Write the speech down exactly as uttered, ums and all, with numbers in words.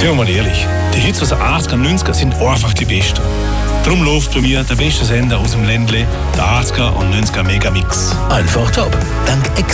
Sind wir mal ehrlich, die Hits aus den achtziger und neunziger sind einfach die besten. Darum läuft bei mir der beste Sender aus dem Ländle, der achtziger und neunziger Megamix. Einfach top. Dank Ex